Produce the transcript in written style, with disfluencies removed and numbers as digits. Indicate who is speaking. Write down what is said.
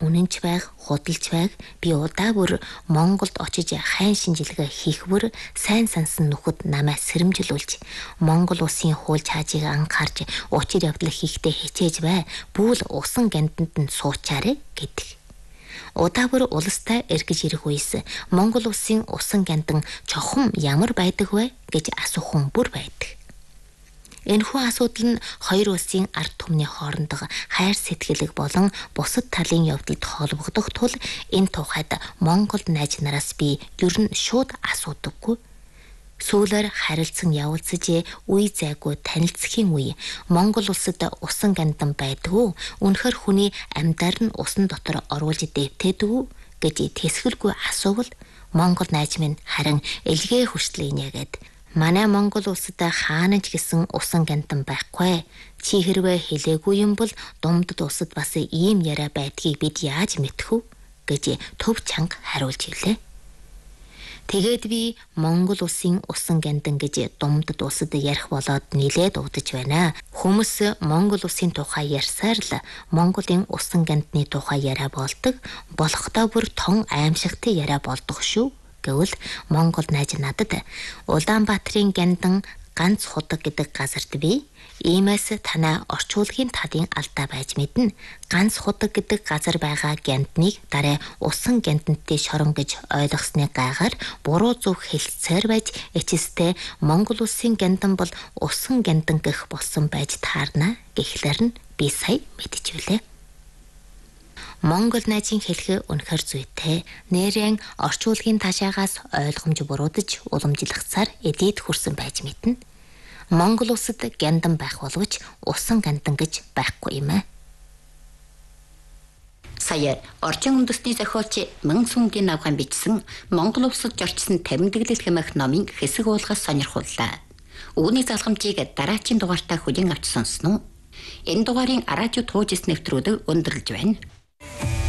Speaker 1: үнэнч байг, худалч байг, би удаа бүр Монголд очиж хайн шинжилгээ хийх бүр сайн сансан нөхөд намайг сэрэмжилүүлж, Монгол улсын хууль хаажийг анхаарч учир явдал хийхдээ хичээж бай. Бүүл усан ганданд нь суучаарэ гэдэг. Удаа бүр улстай эргэж ирэх үес Монгол улсын усан гандан чухам ямар байдаг вэ гэж асуух хүн бүр байдаг. Энэхүү асуудал нь хоёр улсын ард түмний хоорондох хайр сэтгэлэг болон бусад талын явдалд холбогдох тул энэ тухайд Монгол найз нараас би ер нь шууд асуудаггүй. Сүүлээр харилцан явуулцаж үе зайгүй танилцхийн үе Монгол улсад усан гандан байдгүй, үнэхэр хүний амьдар нь усан дотор оруулж дэвтээдгүй гэж тэсгэлгүй асуувал Монгол найз минь харин элгээ хүчлээ нэгэд манай Монгол улсад хаана ч гэсэн усан гандан байхгүй. Чи хэрвээ хэлээгүй юм бол Думдад улсад бас ийм яриа байдгийг бид яаж мэдэх вэ гэж төв чанга хариулж илээ. Тэгээд би Монгол улсын усан гандан гэж Думдад улсад ярих болоод нилээд удаж байна. Хүмүүс Монгол улсын тухай ярьсаар л Монголын усан гандны тухай яриа болдог. Болохдоо бүр тон аимшигтай яриа болдог шүү. Гэвэл Монгол найз надад Улаанбаатарын гандан ганц худаг гэдэг газарт би иймээс танаа орчуулгын талын алдаа байж мэднэ. Ганц худаг гэдэг газар байгаа гандныг дараа усан ганднтэй шорон гэж ойлгосны гайгаар буруу зүг хэлцээр байж эцэстээ Монгол улсын гандан бол усан гандан гэх болсон байж таарна гэхлээр нь би сая мэдчихвүлээ. Монгол найзын хэлхээ үнэхэр зүйтэй. Нэрэн орчуулгын ташаагаас ойлгомж буруудаж уламжлахцаар эдээд хүрсэн байж мэднэ. Монгол улсад гандан байх боловч усан гандан гэж байхгүй юм аа.
Speaker 2: Сая орчин үндэсний зохиолч Мансунгийн авгаан бичсэн Монгол улсад зорчсон тамирдэглэл хэмээх номын хэсэг уулгаас сонирхоллаа. Үүний залгамжийг дараачийн дугаартаа хүлээн авч сонсноо. Энэ дугаарын радио туужс нэвтрүүлэг өндөрлж байна.